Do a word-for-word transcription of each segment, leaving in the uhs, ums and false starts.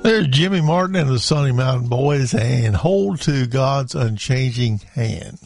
There's Jimmy Martin and the Sunny Mountain Boys and Hold to God's Unchanging Hand.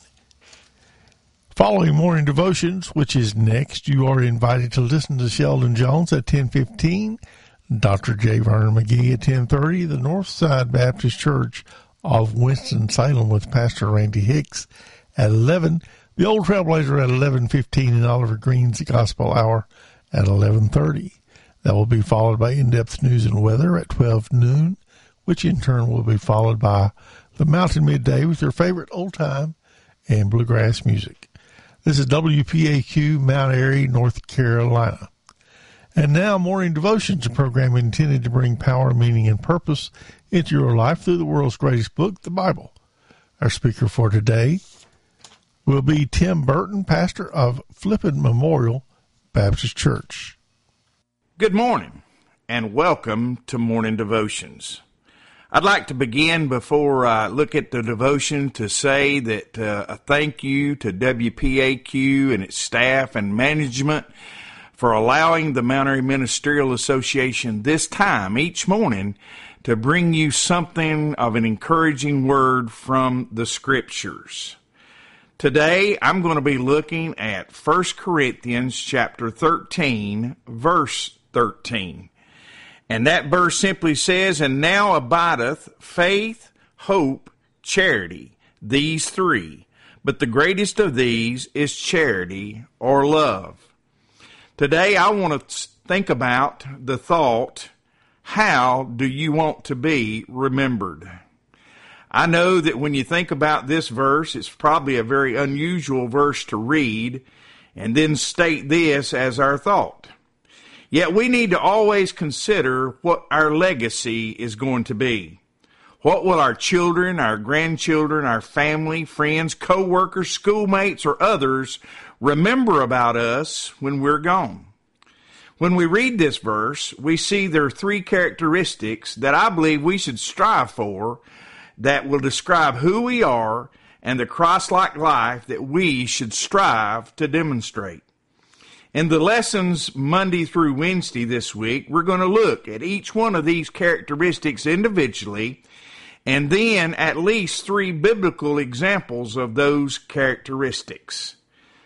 Following morning devotions, which is next, you are invited to listen to Sheldon Jones at ten fifteen, Doctor J. Vernon McGee at ten thirty, the Northside Baptist Church of Winston-Salem with Pastor Randy Hicks at eleven, the Old Trailblazer at eleven fifteen, and Oliver Green's Gospel Hour at eleven thirty. That will be followed by in-depth news and weather at twelve noon, which in turn will be followed by the Mountain Midday with your favorite old-time and bluegrass music. This is W P A Q, Mount Airy, North Carolina. And now, Morning Devotions, a program intended to bring power, meaning, and purpose into your life through the world's greatest book, the Bible. Our speaker for today will be Tim Burton, pastor of Flippin Memorial Baptist Church. Good morning, and welcome to Morning Devotions. I'd like to begin before I look at the devotion to say that uh, a thank you to W P A Q and its staff and management for allowing the Mount Airy Ministerial Association this time each morning to bring you something of an encouraging word from the Scriptures. Today, I'm going to be looking at First Corinthians chapter thirteen, verse thirteen. And that verse simply says, "And now abideth faith, hope, charity, these three. But the greatest of these is charity," or love. Today, I want to think about the thought, how do you want to be remembered? I know that when you think about this verse, it's probably a very unusual verse to read and then state this as our thought. Yet we need to always consider what our legacy is going to be. What will our children, our grandchildren, our family, friends, co-workers, schoolmates, or others remember about us when we're gone? When we read this verse, we see there are three characteristics that I believe we should strive for that will describe who we are and the Christ-like life that we should strive to demonstrate. In the lessons Monday through Wednesday this week, we're going to look at each one of these characteristics individually, and then at least three biblical examples of those characteristics.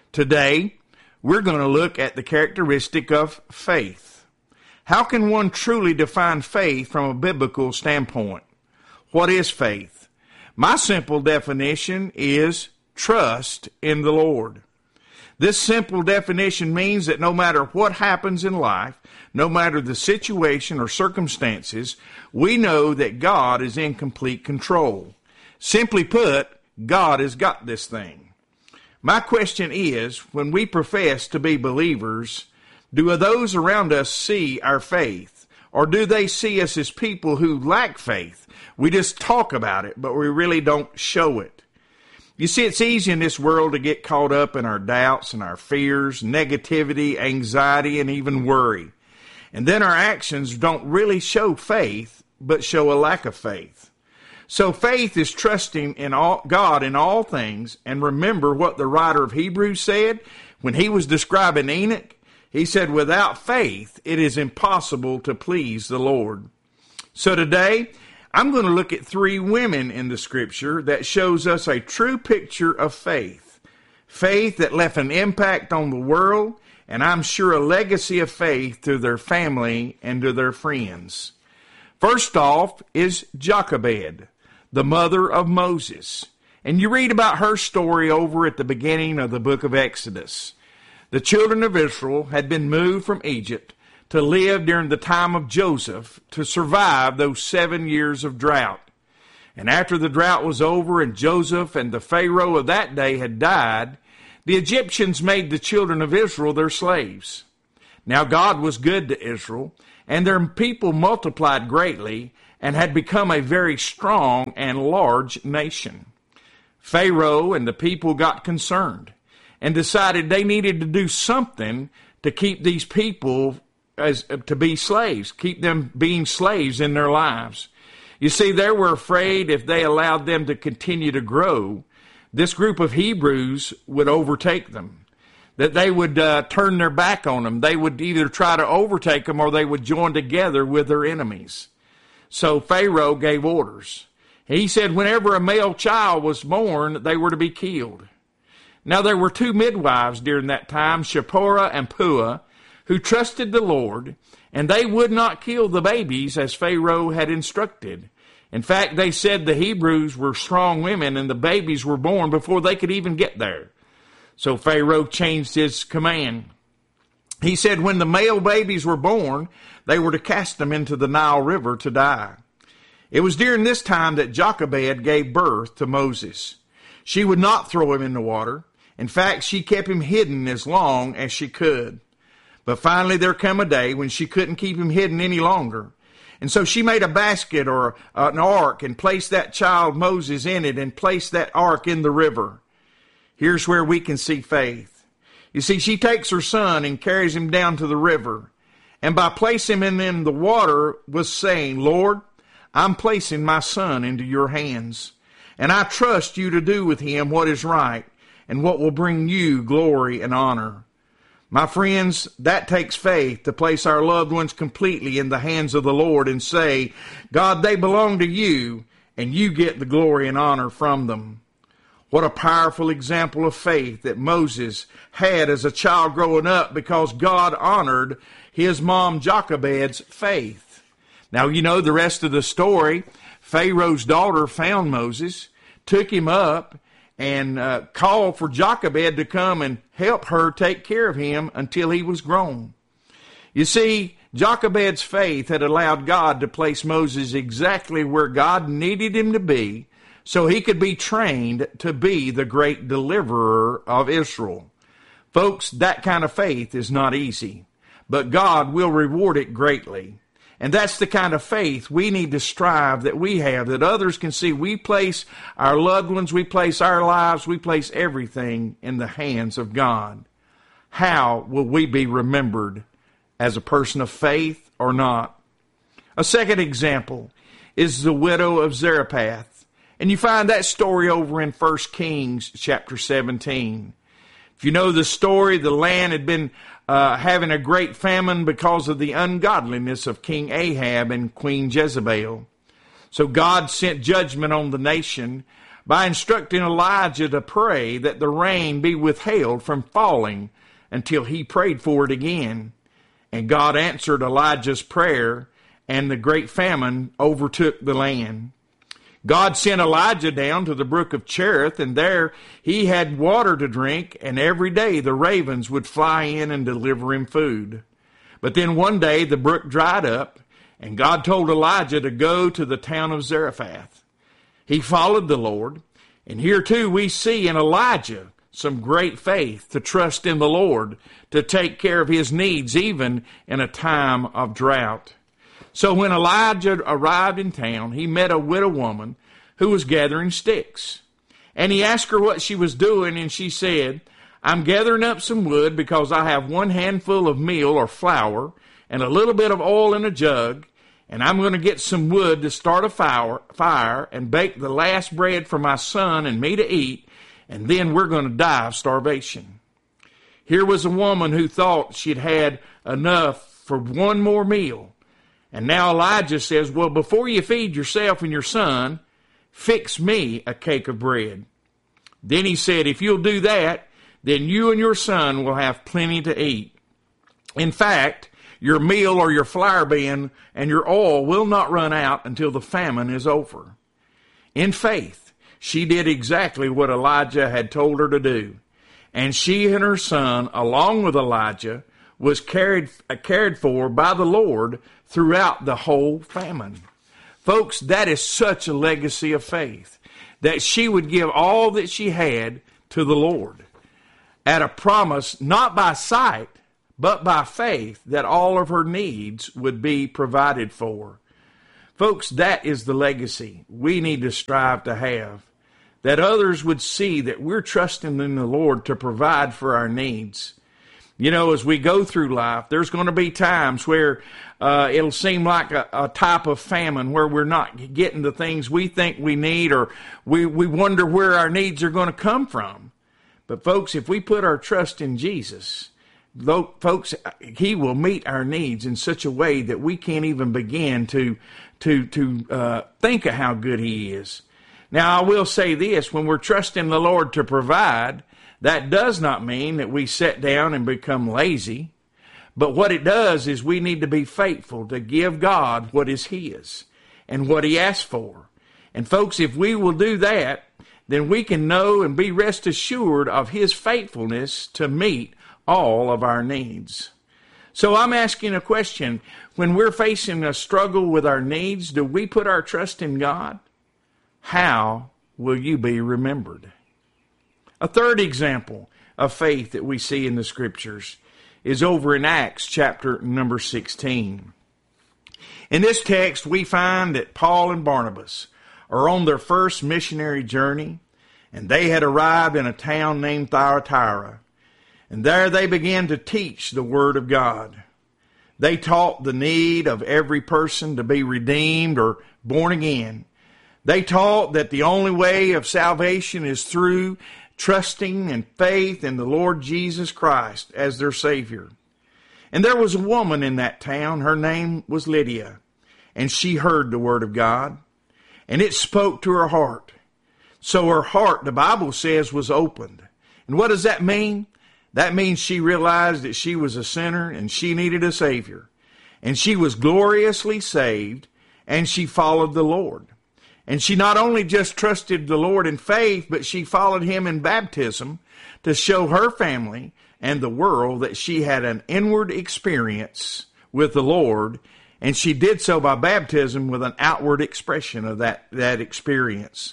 Today, we're going to look at the characteristic of faith. How can one truly define faith from a biblical standpoint? What is faith? My simple definition is trust in the Lord. This simple definition means that no matter what happens in life, no matter the situation or circumstances, we know that God is in complete control. Simply put, God has got this thing. My question is, when we profess to be believers, do those around us see our faith? Or do they see us as people who lack faith? We just talk about it, but we really don't show it. You see, it's easy in this world to get caught up in our doubts and our fears, negativity, anxiety, and even worry. And then our actions don't really show faith, but show a lack of faith. So faith is trusting in all, God in all things. And remember what the writer of Hebrews said when he was describing Enoch. He said, without faith, it is impossible to please the Lord. So today, I'm going to look at three women in the Scripture that shows us a true picture of faith. Faith that left an impact on the world, and I'm sure a legacy of faith to their family and to their friends. First off is Jochebed, the mother of Moses. And you read about her story over at the beginning of the book of Exodus. The children of Israel had been moved from Egypt to live during the time of Joseph to survive those seven years of drought. And after the drought was over and Joseph and the Pharaoh of that day had died, the Egyptians made the children of Israel their slaves. Now God was good to Israel, and their people multiplied greatly and had become a very strong and large nation. Pharaoh and the people got concerned and decided they needed to do something to keep these people as to be slaves, keep them being slaves in their lives. You see, they were afraid if they allowed them to continue to grow, this group of Hebrews would overtake them, that they would uh, turn their back on them. They would either try to overtake them or they would join together with their enemies. So Pharaoh gave orders. He said whenever a male child was born, they were to be killed. Now there were two midwives during that time, Shipporah and Puah, who trusted the Lord, and they would not kill the babies as Pharaoh had instructed. In fact, they said the Hebrews were strong women and the babies were born before they could even get there. So Pharaoh changed his command. He said when the male babies were born, they were to cast them into the Nile River to die. It was during this time that Jochebed gave birth to Moses. She would not throw him in the water. In fact, she kept him hidden as long as she could. But finally there came a day when she couldn't keep him hidden any longer. And so she made a basket or an ark and placed that child Moses in it and placed that ark in the river. Here's where we can see faith. You see, she takes her son and carries him down to the river. And by placing him in the water was saying, Lord, I'm placing my son into your hands. And I trust you to do with him what is right and what will bring you glory and honor. My friends, that takes faith to place our loved ones completely in the hands of the Lord and say, God, they belong to you, and you get the glory and honor from them. What a powerful example of faith that Moses had as a child growing up because God honored his mom Jochebed's faith. Now, you know the rest of the story. Pharaoh's daughter found Moses, took him up, and uh, called for Jochebed to come and help her take care of him until he was grown. You see, Jochebed's faith had allowed God to place Moses exactly where God needed him to be so he could be trained to be the great deliverer of Israel. Folks, that kind of faith is not easy, but God will reward it greatly. And that's the kind of faith we need to strive that we have, that others can see we place our loved ones, we place our lives, we place everything in the hands of God. How will we be remembered? As a person of faith or not? A second example is the widow of Zarephath. And you find that story over in First Kings chapter seventeen. If you know the story, the land had been uh, having a great famine because of the ungodliness of King Ahab and Queen Jezebel. So God sent judgment on the nation by instructing Elijah to pray that the rain be withheld from falling until he prayed for it again. And God answered Elijah's prayer, and the great famine overtook the land. God sent Elijah down to the brook of Cherith, and there he had water to drink, and every day the ravens would fly in and deliver him food. But then one day the brook dried up, and God told Elijah to go to the town of Zarephath. He followed the Lord, and here too we see in Elijah some great faith to trust in the Lord to take care of his needs even in a time of drought. So when Elijah arrived in town, he met a widow woman who was gathering sticks. And he asked her what she was doing, and she said, I'm gathering up some wood because I have one handful of meal or flour and a little bit of oil in a jug, and I'm going to get some wood to start a fire, fire and bake the last bread for my son and me to eat, and then we're going to die of starvation. Here was a woman who thought she'd had enough for one more meal. And now Elijah says, well, before you feed yourself and your son, fix me a cake of bread. Then he said, if you'll do that, then you and your son will have plenty to eat. In fact, your meal or your flour bin and your oil will not run out until the famine is over. In faith, she did exactly what Elijah had told her to do. And she and her son, along with Elijah, was carried, uh, cared for by the Lord throughout the whole famine. Folks, that is such a legacy of faith, that she would give all that she had to the Lord at a promise, not by sight, but by faith, that all of her needs would be provided for. Folks, that is the legacy we need to strive to have, that others would see that we're trusting in the Lord to provide for our needs. You know, as we go through life, there's going to be times where uh, it'll seem like a, a type of famine where we're not getting the things we think we need, or we, we wonder where our needs are going to come from. But folks, if we put our trust in Jesus, folks, He will meet our needs in such a way that we can't even begin to to to uh, think of how good He is. Now, I will say this, when we're trusting the Lord to provide, that does not mean that we sit down and become lazy. But what it does is we need to be faithful to give God what is His and what He asks for. And folks, if we will do that, then we can know and be rest assured of His faithfulness to meet all of our needs. So I'm asking a question. When we're facing a struggle with our needs, do we put our trust in God? How will you be remembered? A third example of faith that we see in the Scriptures is over in Acts chapter number sixteen. In this text, we find that Paul and Barnabas are on their first missionary journey, and they had arrived in a town named Thyatira. And there they began to teach the Word of God. They taught the need of every person to be redeemed or born again. They taught that the only way of salvation is through trusting and faith in the Lord Jesus Christ as their Savior. And there was a woman in that town. Her name was Lydia. And she heard the Word of God. And it spoke to her heart. So her heart, the Bible says, was opened. And what does that mean? That means she realized that she was a sinner and she needed a Savior. And she was gloriously saved, and she followed the Lord. And she not only just trusted the Lord in faith, but she followed Him in baptism to show her family and the world that she had an inward experience with the Lord. And she did so by baptism with an outward expression of that, that experience.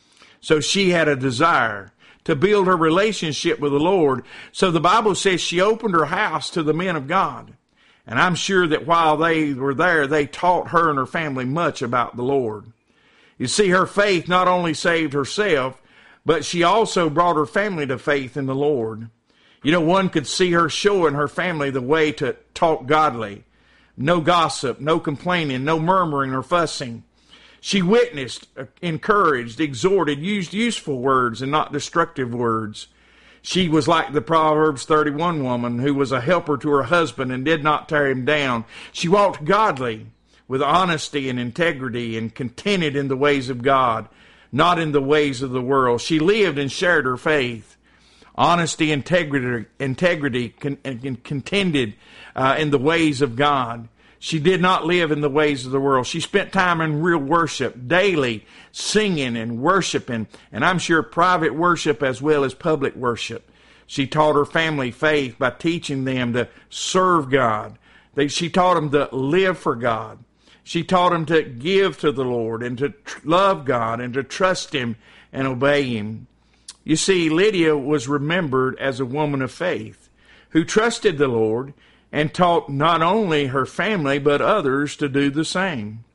So she had a desire to build her relationship with the Lord. So the Bible says she opened her house to the men of God. And I'm sure that while they were there, they taught her and her family much about the Lord. You see, her faith not only saved herself, but she also brought her family to faith in the Lord. You know, one could see her showing her family the way to talk godly. No gossip, no complaining, no murmuring or fussing. She witnessed, encouraged, exhorted, used useful words and not destructive words. She was like the Proverbs thirty-one woman who was a helper to her husband and did not tear him down. She walked godly with honesty and integrity and contented in the ways of God, not in the ways of the world. She lived and shared her faith. Honesty, integrity, integrity, con- and contended uh, in the ways of God. She did not live in the ways of the world. She spent time in real worship, daily singing and worshiping, and I'm sure private worship as well as public worship. She taught her family faith by teaching them to serve God. They, she taught them to live for God. She taught them to give to the Lord and to tr- love God and to trust Him and obey Him. You see, Lydia was remembered as a woman of faith who trusted the Lord and taught not only her family but others to do the same.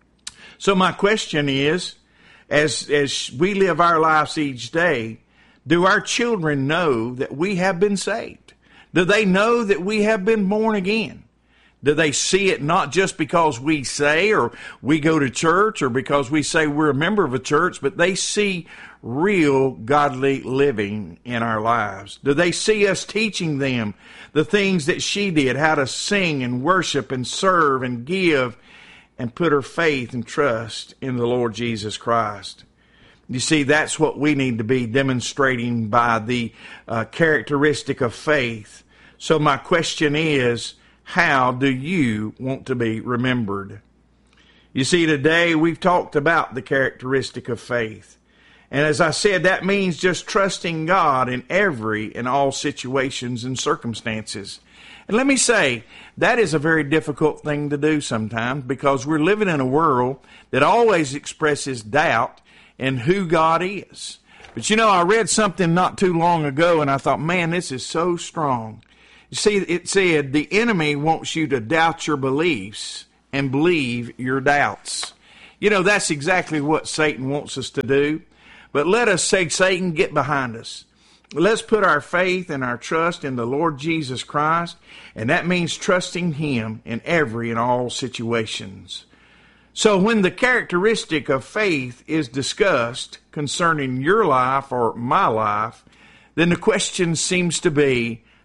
So my question is, as, as we live our lives each day, do our children know that we have been saved? Do they know that we have been born again? Do they see it not just because we say or we go to church or because we say we're a member of a church, but they see real godly living in our lives? Do they see us teaching them the things that she did, how to sing and worship and serve and give and put her faith and trust in the Lord Jesus Christ? You see, that's what we need to be demonstrating by the uh, characteristic of faith. So my question is, how do you want to be remembered? You see, today we've talked about the characteristic of faith. And as I said, that means just trusting God in every and all situations and circumstances. And let me say, that is a very difficult thing to do sometimes because we're living in a world that always expresses doubt in who God is. But you know, I read something not too long ago and I thought, man, this is so strong. You see, it said, the enemy wants you to doubt your beliefs and believe your doubts. You know, that's exactly what Satan wants us to do. But let us say, Satan, get behind us. Let's put our faith and our trust in the Lord Jesus Christ, and that means trusting Him in every and all situations. So when the characteristic of faith is discussed concerning your life or my life, then the question seems to be,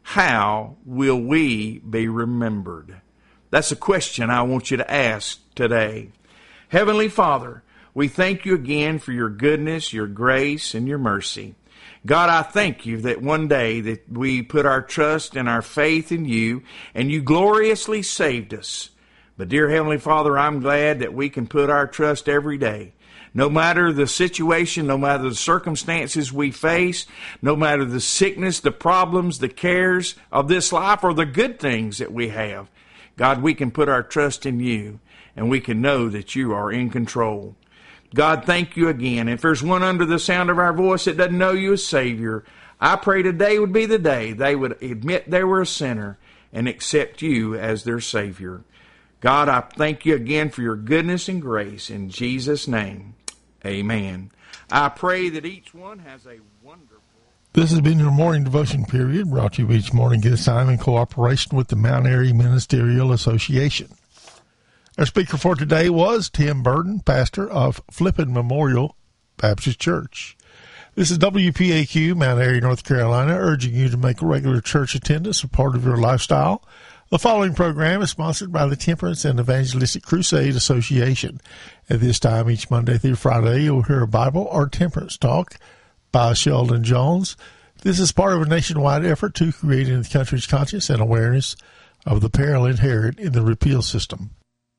how will we be remembered? That's a question I want you to ask today. Heavenly Father, we thank you again for your goodness, your grace, and your mercy. God, I thank you that one day that we put our trust and our faith in you, and you gloriously saved us. But dear Heavenly Father, I'm glad that we can put our trust every day. No matter the situation, no matter the circumstances we face, no matter the sickness, the problems, the cares of this life, or the good things that we have, God, we can put our trust in you, and we can know that you are in control. God, thank you again. If there's one under the sound of our voice that doesn't know you as Savior, I pray today would be the day they would admit they were a sinner and accept you as their Savior. God, I thank you again for your goodness and grace. In Jesus' name, amen. I pray that each one has a wonderful... This has been your morning devotion period, brought to you each morning at this time in cooperation with the Mount Airy Ministerial Association. Our speaker for today was Tim Burden, pastor of Flippin Memorial Baptist Church. This is W P A Q, Mount Airy, North Carolina, urging you to make regular church attendance a part of your lifestyle. The following program is sponsored by the Temperance and Evangelistic Crusade Association. At this time, each Monday through Friday, you'll hear a Bible or temperance talk by Sheldon Jones. This is part of a nationwide effort to create in the country's conscience and awareness of the peril inherent in the repeal system.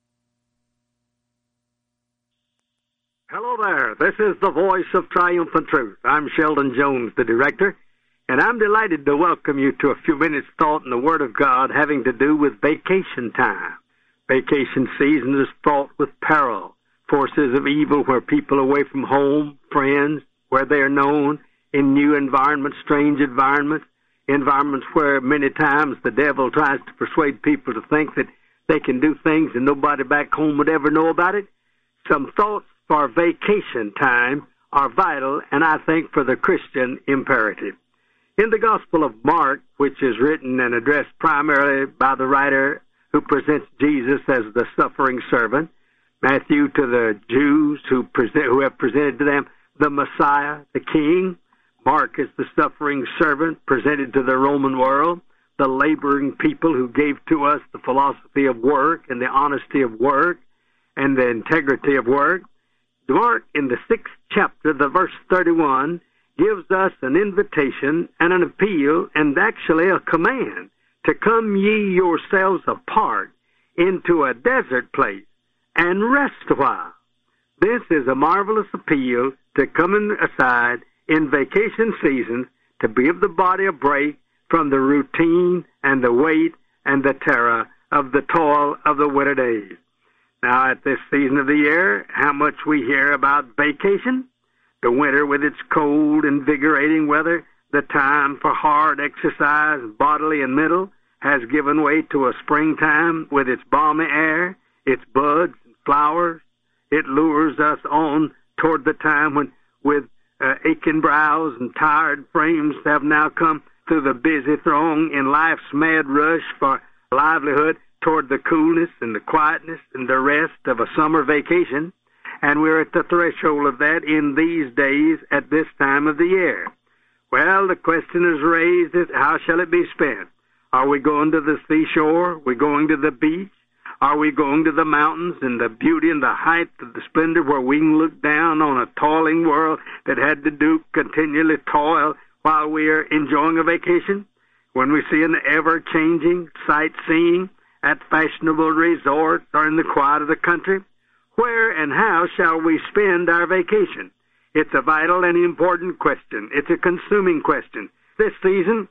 Hello there. This is the Voice of Triumphant Truth. I'm Sheldon Jones, the director, and I'm delighted to welcome you to a few minutes thought in the Word of God having to do with vacation time. Vacation season is fraught with peril, forces of evil where people are away from home, friends, where they are known, in new environments, strange environments, environments where many times the devil tries to persuade people to think that they can do things and nobody back home would ever know about it. Some thoughts for vacation time are vital, and I think for the Christian imperative. In the Gospel of Mark, which is written and addressed primarily by the writer who presents Jesus as the suffering servant, Matthew to the Jews who present, who have presented to them the Messiah, the King, Mark is the suffering servant presented to the Roman world, the laboring people who gave to us the philosophy of work and the honesty of work and the integrity of work. Mark, in the sixth chapter, the verse thirty-one, gives us an invitation and an appeal and actually a command to come ye yourselves apart into a desert place and rest a while. This is a marvelous appeal to coming aside in vacation season to give the body a break from the routine and the weight and the terror of the toil of the winter days. Now, at this season of the year, how much we hear about vacation, the winter with its cold, invigorating weather, the time for hard exercise, bodily and mental, has given way to a springtime with its balmy air, its buds and flowers. It lures us on toward the time when, with uh, aching brows and tired frames, have now come through the busy throng in life's mad rush for livelihood toward the coolness and the quietness and the rest of a summer vacation. And we're at the threshold of that in these days at this time of the year. Well, the question is raised, is how shall it be spent? Are we going to the seashore? Are we going to the beach? Are we going to the mountains and the beauty and the height of the splendor where we can look down on a toiling world that had to do continually toil while we are enjoying a vacation? When we see an ever-changing sightseeing at fashionable resorts or in the quiet of the country, where and how shall we spend our vacation? It's a vital and important question. It's a consuming question. This season,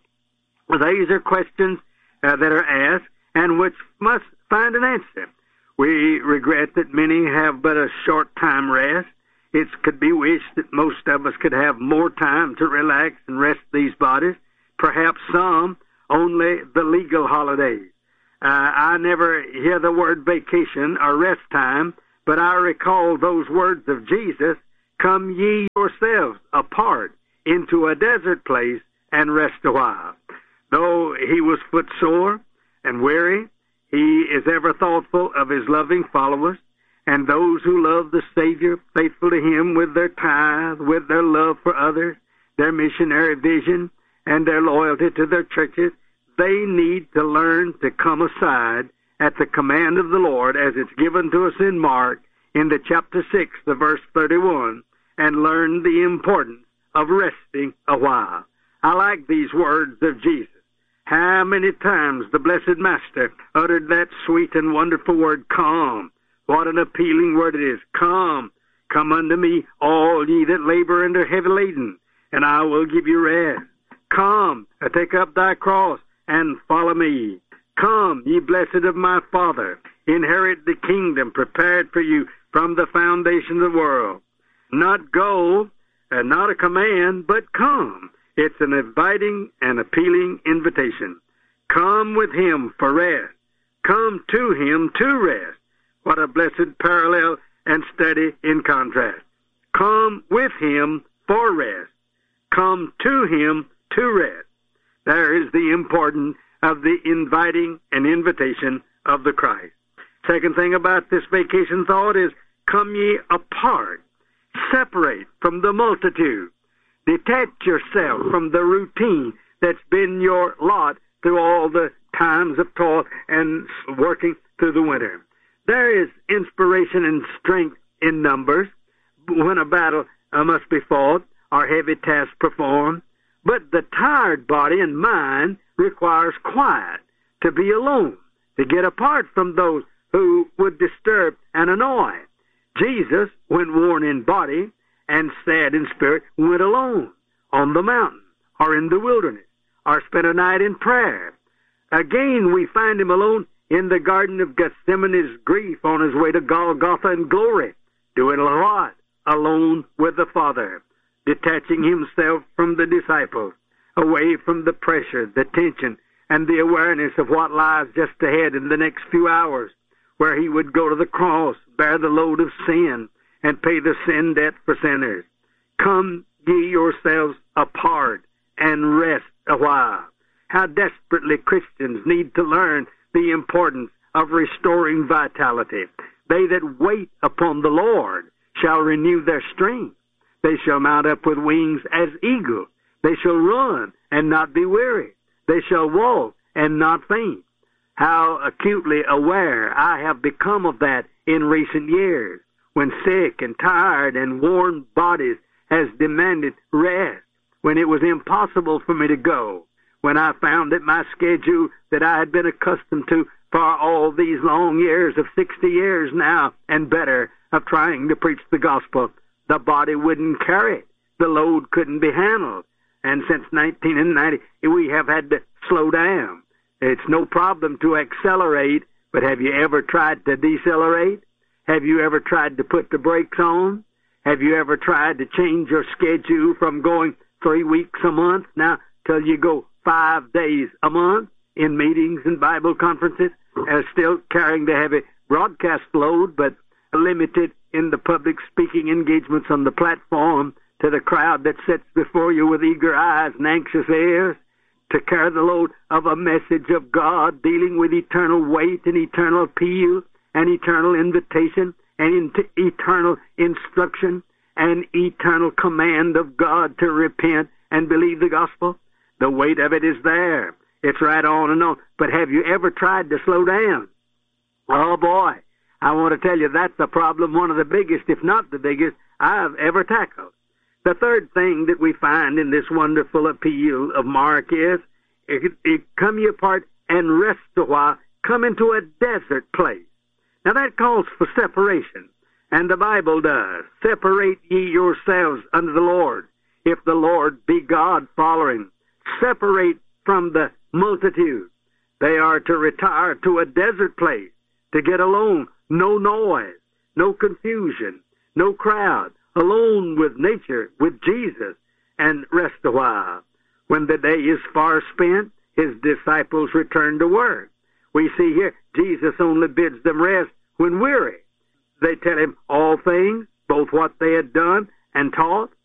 these are questions uh, that are asked and which must find an answer. We regret that many have but a short time rest. It could be wished that most of us could have more time to relax and rest these bodies, perhaps some only the legal holidays. Uh, I never hear the word vacation or rest time, but I recall those words of Jesus, come ye yourselves apart into a desert place and rest a while. Though he was footsore and weary, he is ever thoughtful of his loving followers and those who love the Savior, faithful to him with their tithe, with their love for others, their missionary vision, and their loyalty to their churches. they need to learn to come aside at the command of the Lord, as it's given to us in Mark, in the chapter six, the verse thirty-one, and learn the importance of resting a while. I like these words of Jesus. How many times the blessed Master uttered that sweet and wonderful word, come. What an appealing word it is. Come, come unto me, all ye that labor and are heavy laden, and I will give you rest. Come, take up thy cross, and follow me. Come, ye blessed of my Father, inherit the kingdom prepared for you from the foundation of the world. Not go, and not a command, but come. It's an inviting and appealing invitation. Come with him for rest. Come to him to rest. What a blessed parallel and study in contrast. Come with him for rest. Come to him to rest. There is the importance of the inviting and invitation of the Christ. Second thing about this vacation thought is, come ye apart. Separate from the multitude. Detach yourself from the routine that's been your lot through all the times of toil and working through the winter. There is inspiration and strength in numbers when a battle uh, must be fought or heavy tasks performed. But the tired body and mind requires quiet, to be alone, to get apart from those who would disturb and annoy. Jesus, when worn in body and sad in spirit, went alone on the mountain or in the wilderness or spent a night in prayer. Again, we find him alone in the Garden of Gethsemane's grief on his way to Golgotha and glory, doing a lot alone with the Father, detaching himself from the disciples, away from the pressure, the tension, and the awareness of what lies just ahead in the next few hours, where he would go to the cross, bear the load of sin, and pay the sin debt for sinners. Come ye yourselves apart and rest a while. How desperately Christians need to learn the importance of restoring vitality. They that wait upon the Lord shall renew their strength. They shall mount up with wings as eagles. They shall run and not be weary. They shall walk and not faint. How acutely aware I have become of that in recent years, when sick and tired and worn bodies has demanded rest, when it was impossible for me to go, when I found that my schedule that I had been accustomed to for all these long years of sixty years now and better of trying to preach the gospel, the body wouldn't carry it. The load couldn't be handled. And since nineteen ninety, we have had to slow down. It's no problem to accelerate, but have you ever tried to decelerate? Have you ever tried to put the brakes on? Have you ever tried to change your schedule from going three weeks a month now till you go five days a month in meetings and Bible conferences, and still carrying the heavy broadcast load, but limited in the public speaking engagements on the platform to the crowd that sits before you with eager eyes and anxious ears, to carry the load of a message of God dealing with eternal weight and eternal appeal and eternal invitation and eternal instruction and eternal command of God to repent and believe the gospel. The weight of it is there. It's right on and on. But have you ever tried to slow down? Oh, boy. I want to tell you that's a problem, one of the biggest, if not the biggest, I've ever tackled. The third thing that we find in this wonderful appeal of Mark is, it, it, come ye apart and rest a while, come into a desert place. Now that calls for separation, and the Bible does. Separate ye yourselves unto the Lord, if the Lord be God following. Separate from the multitude. They are to retire to a desert place, to get alone, no noise, no confusion, no crowd, alone with nature, with Jesus, and rest a while. When the day is far spent, his disciples return to work. We see here, Jesus only bids them rest when weary. They tell him all things, both what they had done and taught,